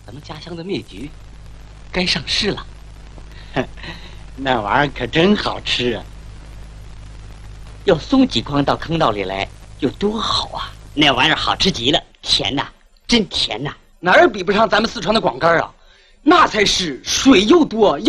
咱们家乡的灭菊该上市了。 那玩意儿可真好吃啊！ 要送几筐到坑道里来，有多好啊！那玩意儿好吃极了，甜呐，真甜呐， 哪儿比不上咱们四川的广柑啊？那才是水又多